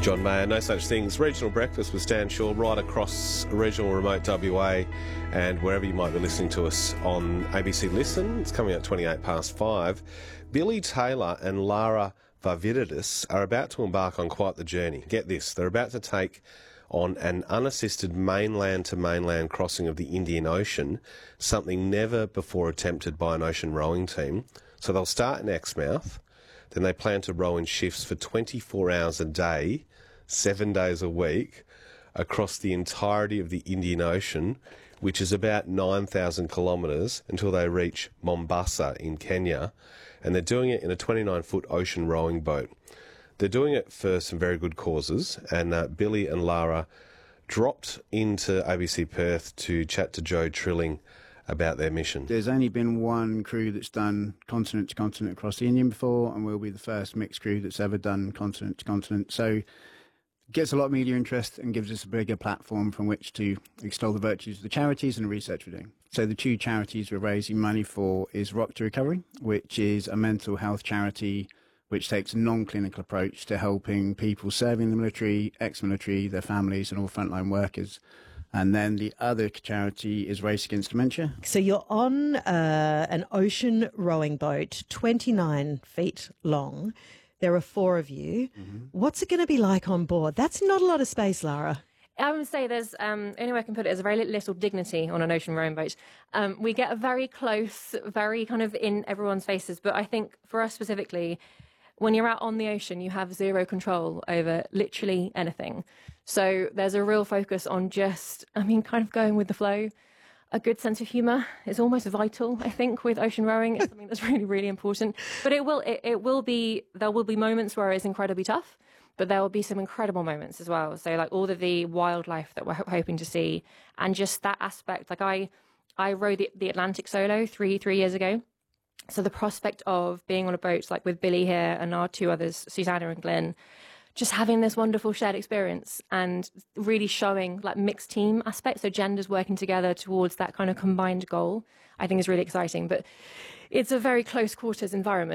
John Mayer, No Such Things. Regional Breakfast with Stan Shaw right across regional remote WA and wherever you might be listening to us on ABC Listen. It's coming at 5:28. Billy Taylor and Lara Vavididis are about to embark on quite the journey. Get this, they're about to take on an unassisted mainland-to-mainland crossing of the Indian Ocean, something never before attempted by an ocean rowing team. So they'll start in Exmouth, then they plan to row in shifts for 24 hours a day, 7 days a week, across the entirety of the Indian Ocean, which is about 9,000 kilometres, until they reach Mombasa in Kenya. And they're doing it in a 29-foot ocean rowing boat. They're doing it for some very good causes, and Billy and Lara dropped into ABC Perth to chat to Joe Trilling about their mission. There's only been one crew that's done continent to continent across the Indian before, and we'll be the first mixed crew that's ever done continent to continent. So it gets a lot of media interest and gives us a bigger platform from which to extol the virtues of the charities and the research we're doing. So the two charities we're raising money for is Rock to Recovery, which is a mental health charity which takes a non-clinical approach to helping people serving the military, ex-military, their families and all frontline workers. And then the other charity is Race Against Dementia. So you're on an ocean rowing boat, 29 feet long. There are four of you. Mm-hmm. What's it going to be like on board? That's not a lot of space, Lara. I would say there's, only way I can put it, is very little dignity on an ocean rowing boat. We get a very close, very kind of in everyone's faces. But I think for us specifically, when you're out on the ocean, you have zero control over literally anything. So there's a real focus on just, kind of going with the flow. A good sense of humour is almost vital, I think, with ocean rowing. It's something that's really, really important. But there will be moments where it's incredibly tough, but there will be some incredible moments as well. So like all of the wildlife that we're hoping to see, and just that aspect. Like I rowed the Atlantic solo three years ago. So the prospect of being on a boat like with Billy here and our two others, Susanna and Glenn, just having this wonderful shared experience and really showing like mixed team aspects, so genders working together towards that kind of combined goal, I think is really exciting. But it's a very close quarters environment.